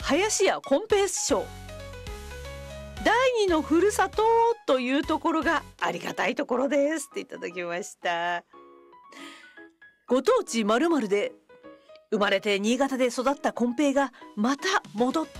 林家こん平師匠、第二のふるさとというところがありがたいところですっていただきました。ご当地〇〇で生まれて新潟で育ったこん平がまた戻って